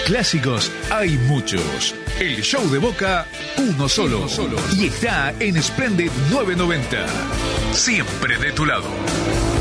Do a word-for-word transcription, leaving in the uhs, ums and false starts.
Clásicos hay muchos. El show de Boca, uno solo. Y está en Splendid novecientos noventa. Siempre de tu lado.